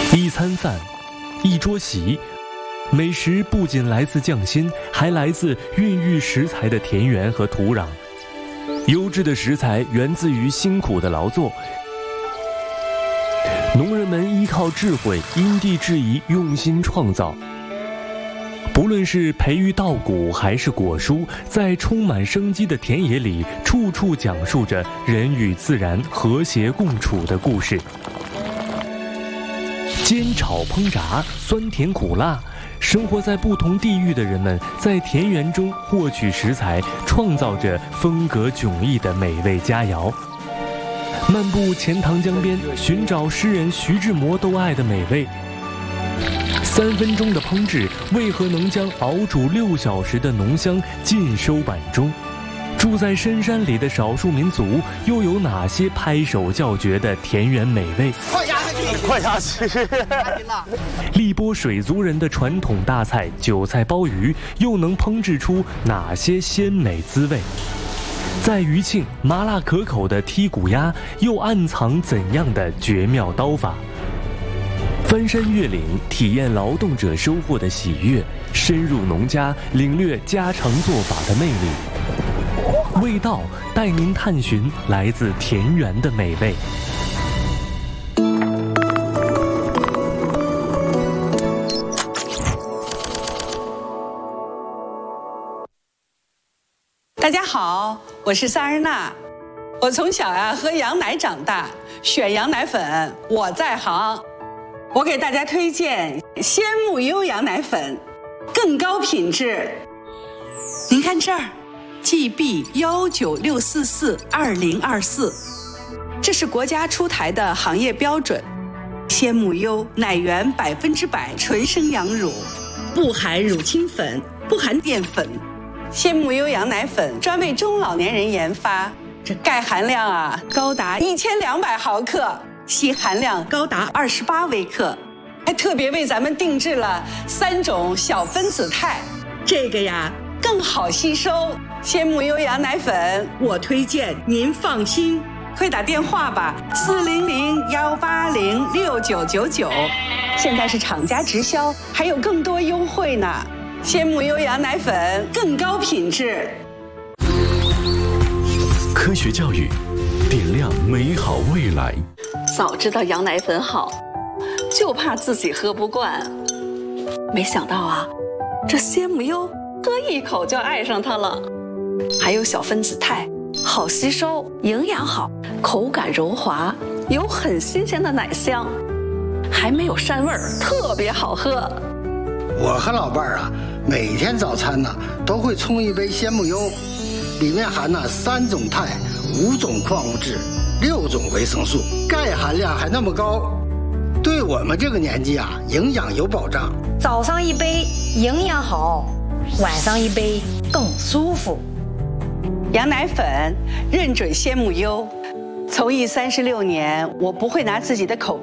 一餐饭，一桌席，美食不仅来自匠心，还来自孕育食材的田园和土壤。优质的食材源自于辛苦的劳作，农人们依靠智慧，因地制宜，用心创造。不论是培育稻谷还是果蔬，在充满生机的田野里，处处讲述着人与自然和谐共处的故事。煎炒烹炸，酸甜苦辣，生活在不同地域的人们在田园中获取食材，创造着风格迥异的美味佳肴。漫步钱塘江边，寻找诗人徐志摩都爱的美味。3分钟的烹制，为何能将熬煮6小时的浓香尽收碗中？住在深山里的少数民族，又有哪些拍手叫绝的田园美味？ 快下去！快下去！ 荔波水族人的传统大菜韭菜鲍鱼，又能烹制出哪些鲜美滋味？在余庆，麻辣可口的剔骨鸭，又暗藏怎样的绝妙刀法？翻山越岭，体验劳动者收获的喜悦；深入农家，领略家常做法的魅力。味道带您探寻来自田园的美味。 大家好，我是萨日娜。我从小喝羊奶长大，选羊奶粉我在行。我给大家推荐鲜木优羊奶粉，更高品质。您看这儿 ，GB196442024，这是国家出台的行业标准。鲜木优奶源100%纯生羊乳，不含乳清粉，不含淀粉。鲜木优羊奶粉专为中老年人研发，这钙含量高达1200毫克。硒含量高达28微克，还特别为咱们定制了3种小分子肽，这个更好吸收。鲜木优羊奶粉，我推荐您放心，快打电话吧，400-180-6999，现在是厂家直销，还有更多优惠呢。鲜木优羊奶粉更高品质。 科学教育，点亮美好未来。 早知道羊奶粉好，就怕自己喝不惯。没想到这鲜木优喝一口就爱上它了。还有小分子肽，好吸收，营养好，口感柔滑，有很新鲜的奶香，还没有膻味儿，特别好喝。 我和老伴儿每天早餐都会冲一杯鲜木优，里面含3种肽、5种矿物质、6种维生素，钙含量还那么高，对我们这个年纪营养有保障。 早上一杯营养好，晚上一杯更舒服。 羊奶粉认准鲜木优，从艺36年，我不会拿自己的口